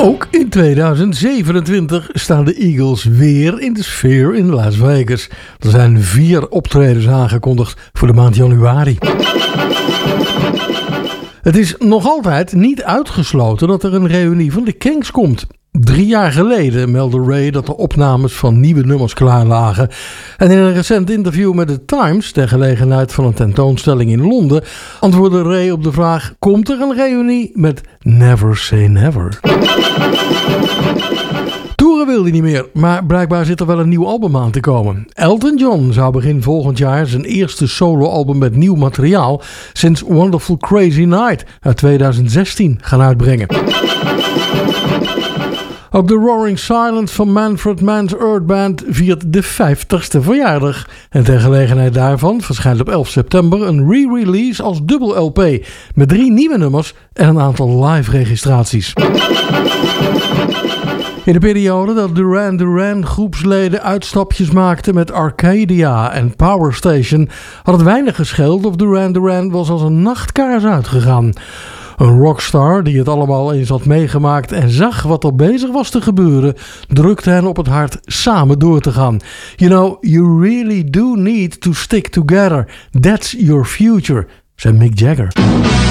Ook in 2027 staan de Eagles weer in de Sphere in Las Vegas. Er zijn 4 optredens aangekondigd voor de maand januari. Het is nog altijd niet uitgesloten dat er een reunie van de Kinks komt. 3 jaar geleden meldde Ray dat de opnames van nieuwe nummers klaar lagen. En in een recent interview met The Times, ter gelegenheid van een tentoonstelling in Londen, antwoordde Ray op de vraag: komt er een reunie met Never Say Never? Toeren wil hij niet meer, maar blijkbaar zit er wel een nieuw album aan te komen. Elton John zou begin volgend jaar zijn eerste soloalbum met nieuw materiaal sinds Wonderful Crazy Night uit 2016 gaan uitbrengen. Ook de Roaring Silence van Manfred Mann's Earth Band viert de 50ste verjaardag. En ter gelegenheid daarvan verschijnt op 11 september een re-release als dubbel LP met 3 nieuwe nummers en een aantal live registraties. In de periode dat Duran Duran groepsleden uitstapjes maakten met Arcadia en Power Station had het weinig gescheeld of Duran Duran was als een nachtkaars uitgegaan. Een rockstar die het allemaal eens had meegemaakt en zag wat er bezig was te gebeuren, drukte hen op het hart samen door te gaan. You know, you really do need to stick together. That's your future, zei Mick Jagger.